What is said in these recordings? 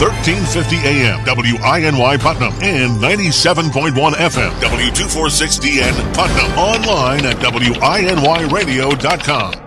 1350 AM, WINY Putnam, and 97.1 FM, W246DN Putnam. Online at WINYradio.com.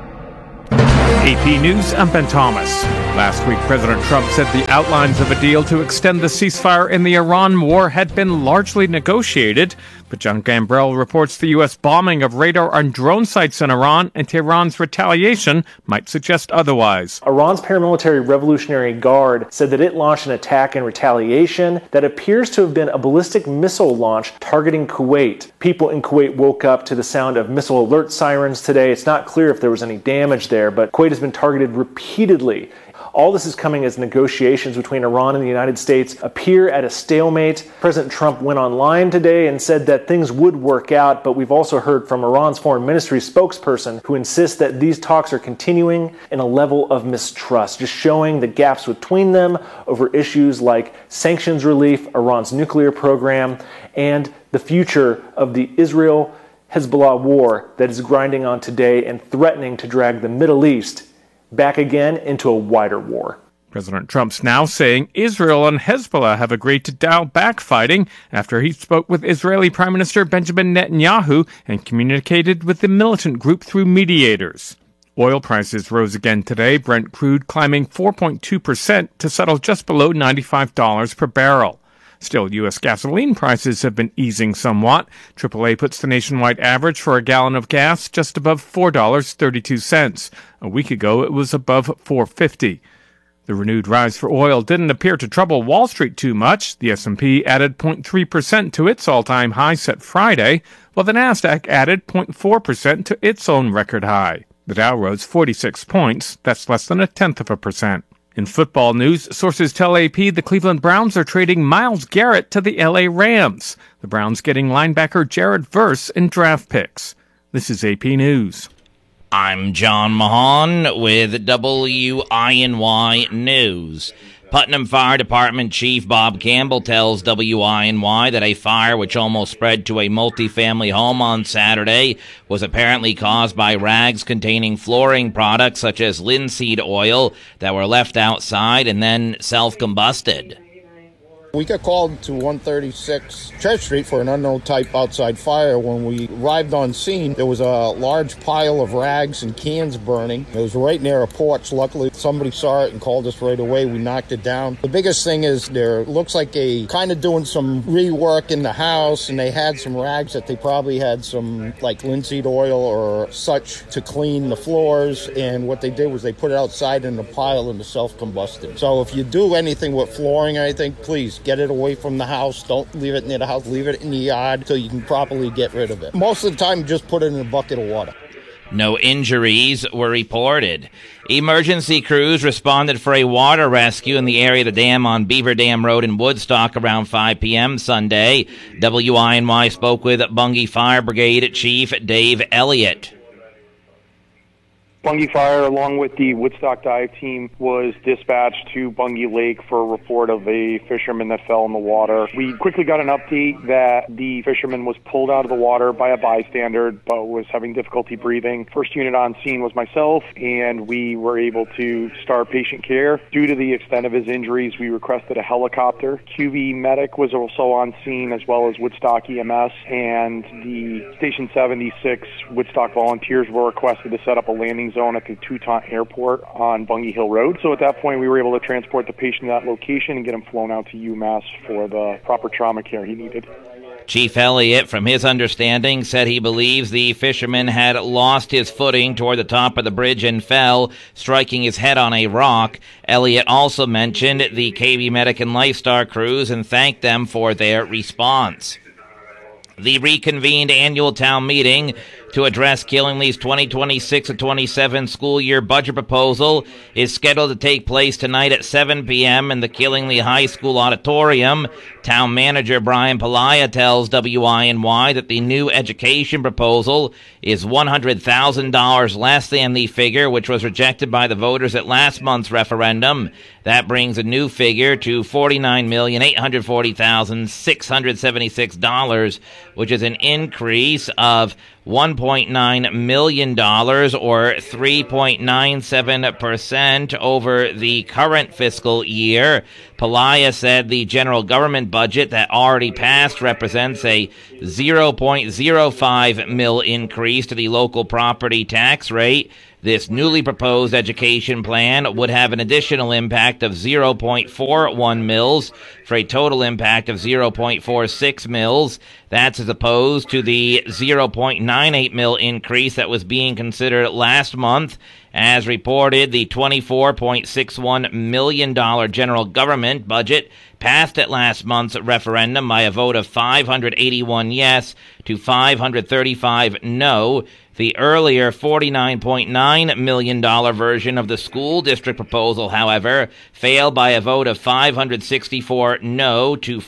AP News, I'm Ben Thomas. Last week, President Trump said the outlines of a deal to extend the ceasefire in the Iran war had been largely negotiated. But John Gambrell reports the U.S. bombing of radar and drone sites in Iran and Tehran's retaliation might suggest otherwise. Iran's paramilitary Revolutionary Guard said that it launched an attack in retaliation that appears to have been a ballistic missile launch targeting Kuwait. People in Kuwait woke up to the sound of missile alert sirens today. It's not clear if there was any damage there, but Kuwait has been targeted repeatedly. All this is coming as negotiations between Iran and the United States appear at a stalemate. President Trump went online today and said that things would work out, but we've also heard from Iran's foreign ministry spokesperson who insists that these talks are continuing in a level of mistrust, just showing the gaps between them over issues like sanctions relief, Iran's nuclear program, and the future of the Israel-Hezbollah war that is grinding on today and threatening to drag the Middle East back again into a wider war. President Trump's now saying Israel and Hezbollah have agreed to dial back fighting after he spoke with Israeli Prime Minister Benjamin Netanyahu and communicated with the militant group through mediators. Oil prices rose again today, Brent crude climbing 4.2% to settle just below $95 per barrel. Still, U.S. gasoline prices have been easing somewhat. AAA puts the nationwide average for a gallon of gas just above $4.32. A week ago, it was above $4.50. The renewed rise for oil didn't appear to trouble Wall Street too much. The S&P added 0.3% to its all-time high set Friday, while the Nasdaq added 0.4% to its own record high. The Dow rose 46 points. That's less than 0.1%. In football news, sources tell AP the Cleveland Browns are trading Myles Garrett to the LA Rams. The Browns getting linebacker Jared Verse in draft picks. This is AP News. I'm John Mahan with WINY News. Putnam Fire Department Chief Bob Campbell tells WINY that a fire which almost spread to a multifamily home on Saturday was apparently caused by rags containing flooring products such as linseed oil that were left outside and then self-combusted. We got called to 136 Church Street for an unknown type outside fire. When we arrived on scene, there was a large pile of rags and cans burning. It was right near a porch. Luckily, somebody saw it and called us right away. We knocked it down. The biggest thing is there looks like they kind of doing some rework in the house, and they had some rags that they probably had some like linseed oil or such to clean the floors. And what they did was they put it outside in a pile and the self-combusted. So if you do anything with flooring or anything, please get it away from the house. Don't leave it near the house. Leave it in the yard so you can properly get rid of it. Most of the time, just put it in a bucket of water. No injuries were reported. Emergency crews responded for a water rescue in the area of the dam on Beaver Dam Road in Woodstock around 5 p.m. Sunday. WINY spoke with Bungay Fire Brigade Chief Dave Elliott. Bungay Fire, along with the Woodstock dive team, was dispatched to Bungay Lake for a report of a fisherman that fell in the water. We quickly got an update that the fisherman was pulled out of the water by a bystander, but was having difficulty breathing. First unit on scene was myself, and we were able to start patient care. Due to the extent of his injuries, we requested a helicopter. QV Medic was also on scene, as well as Woodstock EMS, and the Station 76 Woodstock volunteers were requested to set up a landing zone at the Toutant Airport on Bungay Hill Road. So at that point, we were able to transport the patient to that location and get him flown out to UMass for the proper trauma care he needed. Chief Elliott, from his understanding, said he believes the fisherman had lost his footing toward the top of the bridge and fell, striking his head on a rock. Elliott also mentioned the KB Medic and Lifestar crews and thanked them for their response. The reconvened annual town meeting to address Killingly's 2026-27 school year budget proposal is scheduled to take place tonight at 7 p.m. in the Killingly High School auditorium. Town manager Brian Palaya tells WINY that the new education proposal is $100,000 less than the figure which was rejected by the voters at last month's referendum. That brings a new figure to $49,840,676, which is an increase of $1.9 million, or 3.97% over the current fiscal year. Pelayo said the general government budget that already passed represents a 0.05 mil increase to the local property tax rate. This newly proposed education plan would have an additional impact of 0.41 mils for a total impact of 0.46 mils. That's as opposed to the 0.98 mil increase that was being considered last month. As reported, the $24.61 million general government budget passed at last month's referendum by a vote of 581 yes to 535 no. The earlier $49.9 million version of the school district proposal, however, failed by a vote of 564 no to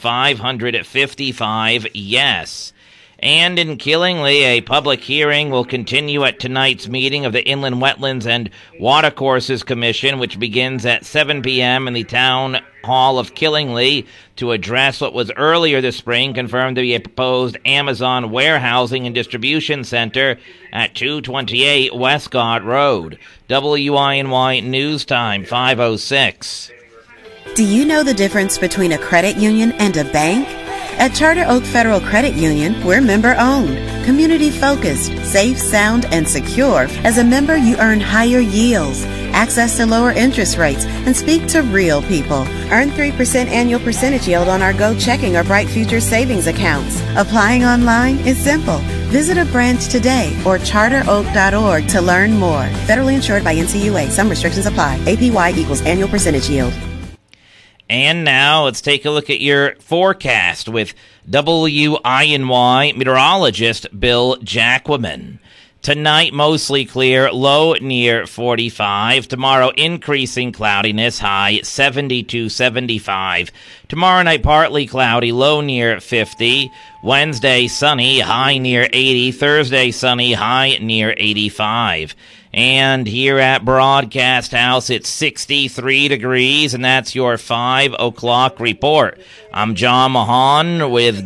555 yes. And in Killingly, a public hearing will continue at tonight's meeting of the Inland Wetlands and Watercourses Commission, which begins at 7 p.m. in the Town Hall of Killingly to address what was earlier this spring confirmed to be a proposed Amazon warehousing and distribution center at 228 Westcott Road. WINY News Time, 5:06. Do you know the difference between a credit union and a bank? At Charter Oak Federal Credit Union, we're member-owned, community-focused, safe, sound, and secure. As a member, you earn higher yields, access to lower interest rates, and speak to real people. Earn 3% annual percentage yield on our Go Checking or Bright Future savings accounts. Applying online is simple. Visit a branch today or charteroak.org to learn more. Federally insured by NCUA. Some restrictions apply. APY equals annual percentage yield. And now let's take a look at your forecast with WINY meteorologist Bill Jacquemin. Tonight, mostly clear, low near 45. Tomorrow, increasing cloudiness, high 70 to 75. Tomorrow night, partly cloudy, low near 50. Wednesday, sunny, high near 80. Thursday, sunny, high near 85. And here at Broadcast House, it's 63 degrees, and that's your 5 o'clock report. I'm John Mahan with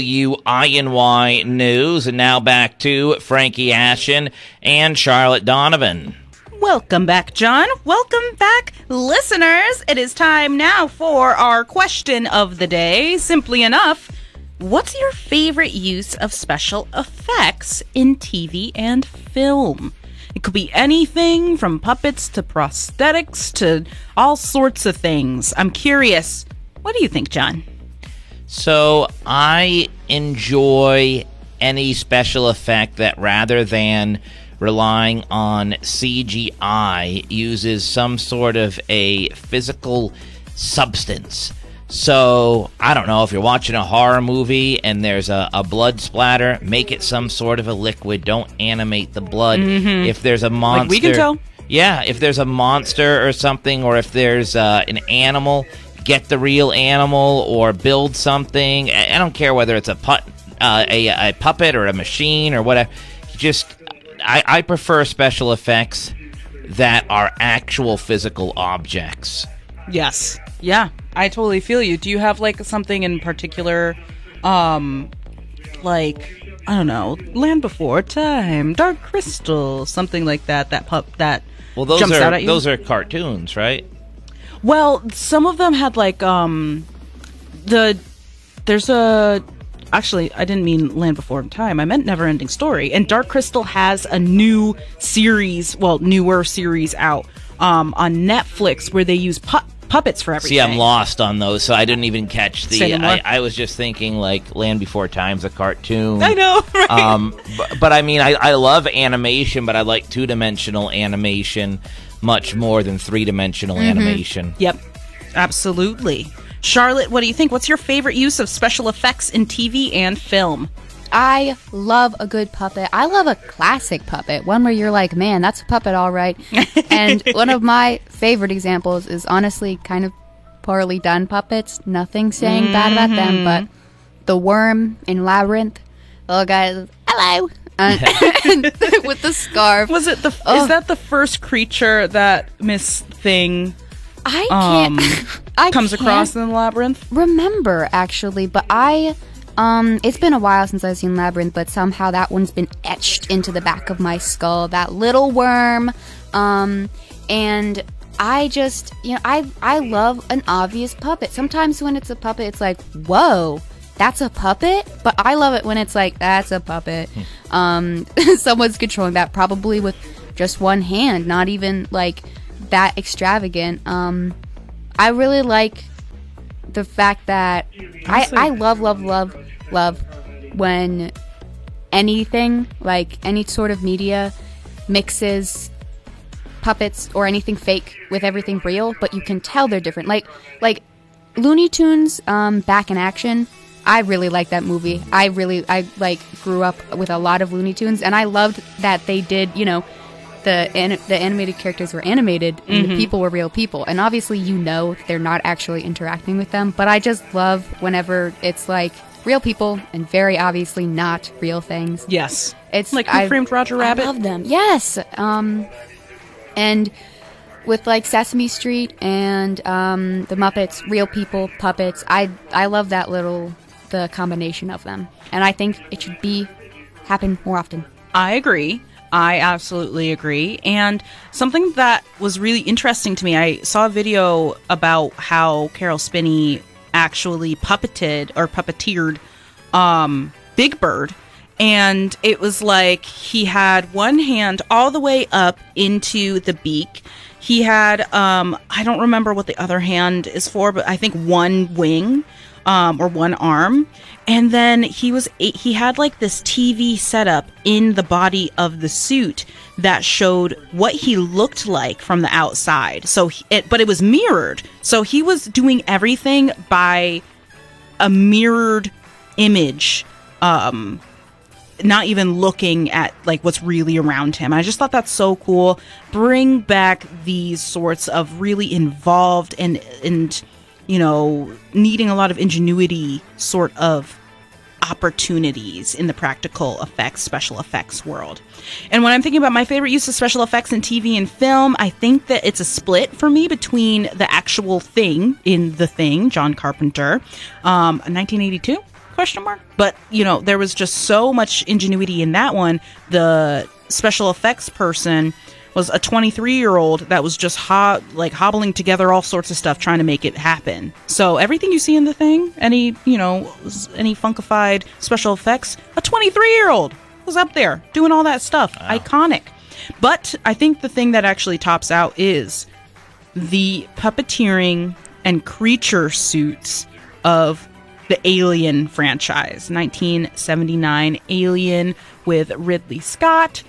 WINY News, and now back to Frankie Ashen and Charlotte Donovan. Welcome back, John. Welcome back, listeners. It is time now for our question of the day. Simply enough, what's your favorite use of special effects in TV and film? It could be anything from puppets to prosthetics to all sorts of things. I'm curious. What do you think, John? So I enjoy any special effect that, rather than relying on CGI, uses some sort of a physical substance. So, I don't know, if you're watching a horror movie and there's a blood splatter, make it some sort of a liquid. Don't animate the blood. Mm-hmm. If there's a monster... Like we can tell. Yeah, if there's a monster or something, or if there's an animal, get the real animal or build something. I don't care whether it's a puppet or a machine or whatever. Just, I prefer special effects that are actual physical objects. Yes. Yeah, I totally feel you. Do you have, like, something in particular, like, I don't know, Land Before Time, Dark Crystal, something like that, that jumps out at you? Those are cartoons, right? Well, some of them had, like, actually, I didn't mean Land Before Time. I meant Neverending Story. And Dark Crystal has a newer series out on Netflix where they use puppets for everything. See, I'm lost on those, so I didn't even catch the... I was just thinking, like, Land Before Time's a cartoon. I know, right? But I mean, I love animation, but I like two-dimensional animation much more than three-dimensional animation. Yep, absolutely. Charlotte, what do you think? What's your favorite use of special effects in TV and film? I love a good puppet. I love a classic puppet, one where you're like, man, that's a puppet, all right. And one of my favorite examples is honestly kind of poorly done puppets. Nothing saying bad about them, but the worm in Labyrinth, the little guy, hello, with the scarf. Was it is that the first creature that Miss Thing comes across in the Labyrinth? Remember, actually, but I It's been a while since I've seen Labyrinth, but somehow that one's been etched into the back of my skull. That little worm. And I just, I love an obvious puppet. Sometimes when it's a puppet, it's like, whoa, that's a puppet? But I love it when it's like, that's a puppet. Someone's controlling that, probably with just one hand, not even like that extravagant. I really like the fact that I love when anything, like any sort of media, mixes puppets or anything fake with everything real, but you can tell they're different. Like Looney Tunes, Back in Action. I really like that movie. I grew up with a lot of Looney Tunes, and I loved that they did, the animated characters were animated and the people were real people. And obviously, they're not actually interacting with them. But I just love whenever it's like real people and very obviously not real things. Yes. It's like Who Framed Roger Rabbit? I love them. Yes. And with like Sesame Street and the Muppets, real people, puppets, I love the combination of them. And I think it should happen more often. I agree. I absolutely agree. And something that was really interesting to me, I saw a video about how Carol Spinney actually puppeteered Big Bird. And it was like he had one hand all the way up into the beak. He had, I don't remember what the other hand is for, but I think one wing or one arm. And then he had like this TV setup in the body of the suit that showed what he looked like from the outside. But it was mirrored. So he was doing everything by a mirrored image, not even looking at like what's really around him. I just thought that's so cool. Bring back these sorts of really involved and needing a lot of ingenuity sort of opportunities in the practical effects, special effects world. And when I'm thinking about my favorite use of special effects in TV and film, I think that it's a split for me between the actual thing in The Thing, John Carpenter, 1982? Question mark. But, there was just so much ingenuity in that one. The special effects person was a 23-year-old that was just hobbling together all sorts of stuff trying to make it happen. So everything you see in The Thing, any funkified special effects, a 23-year-old was up there doing all that stuff. Wow. Iconic. But I think the thing that actually tops out is the puppeteering and creature suits of the Alien franchise. 1979 Alien with Ripley Scott,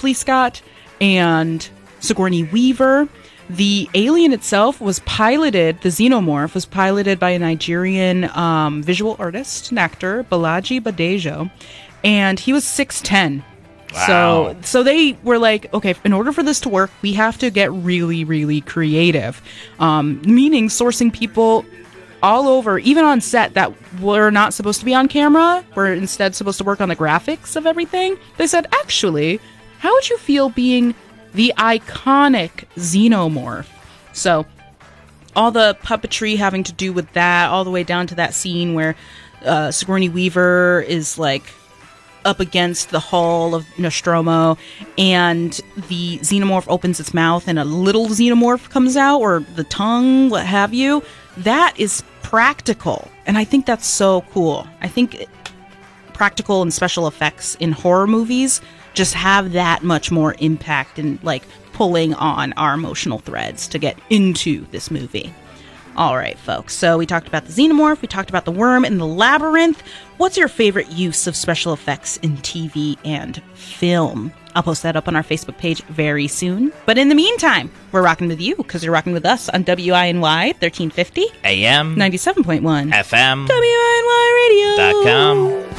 and Sigourney Weaver. The alien itself was piloted, the xenomorph was piloted by a Nigerian visual artist and actor, Balaji Badejo, and he was 6'10". Wow. So they were like, okay, in order for this to work, we have to get really, really creative, meaning sourcing people all over, even on set, that were not supposed to be on camera, were instead supposed to work on the graphics of everything. They said, actually, how would you feel being the iconic xenomorph? So all the puppetry having to do with that, all the way down to that scene where Sigourney Weaver is like up against the hull of Nostromo and the xenomorph opens its mouth and a little xenomorph comes out, or the tongue, what have you. That is practical. And I think that's so cool. I think practical and special effects in horror movies just have that much more impact and like pulling on our emotional threads to get into this movie. All right, folks. So we talked about the xenomorph, we talked about the worm and the labyrinth. What's your favorite use of special effects in TV and film? I'll post that up on our Facebook page very soon. But in the meantime, we're rocking with you because you're rocking with us on WINY 1350 AM 97.1 FM WINYradio.com.